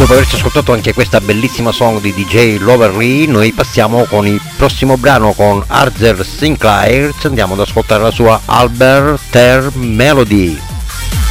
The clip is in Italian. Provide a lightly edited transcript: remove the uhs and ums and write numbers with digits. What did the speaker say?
dopo averci ascoltato anche questa bellissima song di DJ Loverly, noi passiamo con il prossimo brano con Arthur Sinclair, ci andiamo ad ascoltare la sua Albert Ter Melody.